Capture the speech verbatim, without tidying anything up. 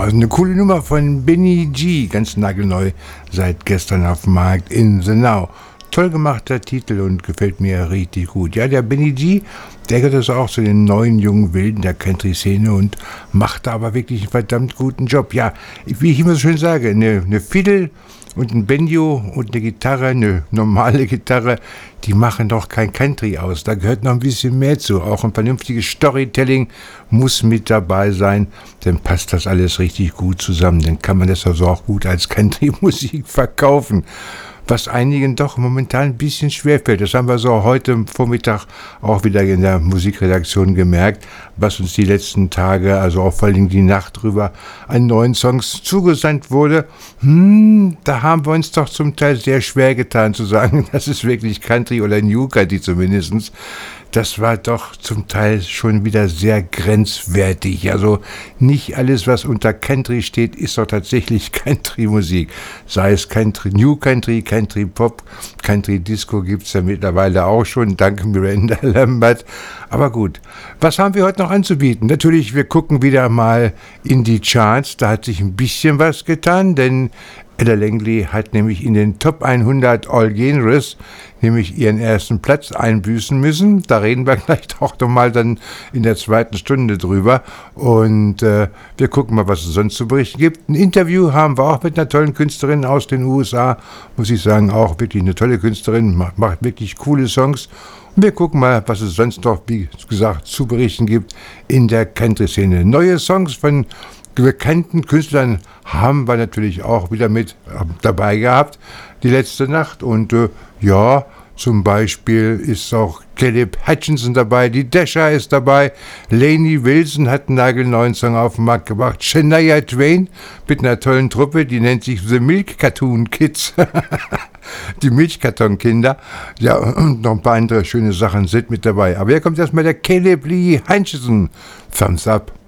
also eine coole Nummer von Benny G, ganz nagelneu, seit gestern auf dem Markt, In the Now. Toll gemachter Titel und gefällt mir richtig gut. Ja, der Benny G, der gehört also auch zu den neuen jungen Wilden der Country-Szene und macht da aber wirklich einen verdammt guten Job. Ja, wie ich immer so schön sage, eine, eine Fiddle und ein Banjo und eine Gitarre, eine normale Gitarre, die machen doch kein Country aus. Da gehört noch ein bisschen mehr zu. Auch ein vernünftiges Storytelling muss mit dabei sein. Dann passt das alles richtig gut zusammen. Dann kann man das also auch gut als Country-Musik verkaufen. Was einigen doch momentan ein bisschen schwerfällt. Das haben wir so heute Vormittag auch wieder in der Musikredaktion gemerkt, was uns die letzten Tage, also auch vor allem die Nacht drüber, an neuen Songs zugesandt wurde. Hm, da haben wir uns doch zum Teil sehr schwer getan zu sagen, das ist wirklich Country oder New Country zumindest. Das war doch zum Teil schon wieder sehr grenzwertig. Also nicht alles, was unter Country steht, ist doch tatsächlich Country-Musik. Sei es Country, New Country, Country Pop, Country Disco gibt's ja mittlerweile auch schon, dank Miranda Lambert. Aber gut, was haben wir heute noch anzubieten? Natürlich, wir gucken wieder mal in die Charts. Da hat sich ein bisschen was getan, denn Ella Langley hat nämlich in den Top hundert All Genres nämlich ihren ersten Platz einbüßen müssen. Da reden wir gleich auch nochmal dann in der zweiten Stunde drüber. Und äh, wir gucken mal, was es sonst zu berichten gibt. Ein Interview haben wir auch mit einer tollen Künstlerin aus den U S A. Muss ich sagen, auch wirklich eine tolle Künstlerin, macht, macht wirklich coole Songs. Und wir gucken mal, was es sonst noch, wie gesagt, zu berichten gibt in der Country-Szene. Neue Songs von bekannten Künstlern haben wir natürlich auch wieder mit äh, dabei gehabt, die letzte Nacht. Und äh, ja, zum Beispiel ist auch Caleb Hutchinson dabei, die Dasher ist dabei, Lainey Wilson hat einen nagelneuen Song auf den Markt gebracht, Shania Twain mit einer tollen Truppe, die nennt sich The Milk Cartoon Kids, die Milchkartonkinder. Ja, und noch ein paar andere schöne Sachen sind mit dabei. Aber hier kommt erstmal der Caleb Lee Hutchinson, Thumbs Up.